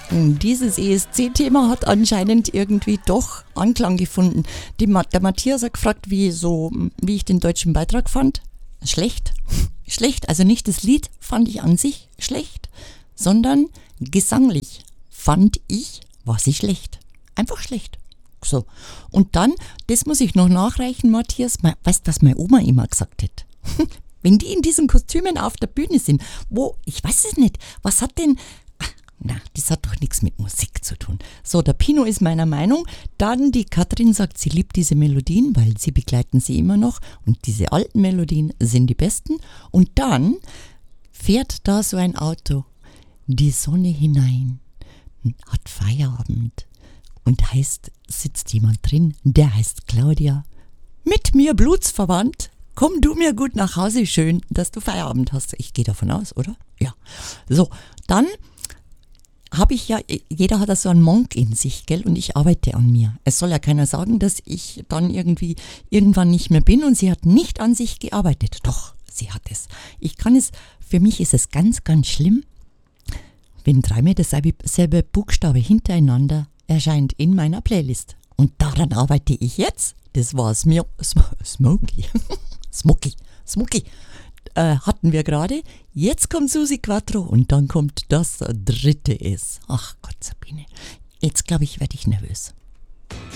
Dieses ESC-Thema hat anscheinend irgendwie doch Anklang gefunden. Der Matthias hat gefragt, wie ich den deutschen Beitrag fand. Schlecht. Schlecht. Also nicht das Lied fand ich an sich schlecht, sondern gesanglich war sie schlecht. Einfach schlecht. So. Und dann, das muss ich noch nachreichen, Matthias, weißt du, was meine Oma immer gesagt hat? Wenn die in diesen Kostümen auf der Bühne sind, ich weiß es nicht, was hat denn... das hat doch nichts mit Musik zu tun. So, der Pino ist meiner Meinung. Dann die Katrin sagt, sie liebt diese Melodien, weil sie begleiten sie immer noch. Und diese alten Melodien sind die besten. Und dann fährt da so ein Auto die Sonne hinein, hat Feierabend. Und sitzt jemand drin, der heißt Claudia. Mit mir blutsverwandt. Komm du mir gut nach Hause, schön, dass du Feierabend hast. Ich gehe davon aus, oder? Ja. So, dann habe ich ja, jeder hat da so einen Monk in sich, gell? Und ich arbeite an mir. Es soll ja keiner sagen, dass ich dann irgendwann nicht mehr bin, und sie hat nicht an sich gearbeitet. Doch, sie hat es. Für mich ist es ganz, ganz schlimm, wenn dreimal derselbe Buchstabe hintereinander erscheint in meiner Playlist. Und daran arbeite ich jetzt. Das war Smokey. Smokey. Hatten wir gerade. Jetzt kommt Susi Quattro und dann kommt das dritte S. Ach Gott, Sabine. Jetzt glaube ich, werde ich nervös.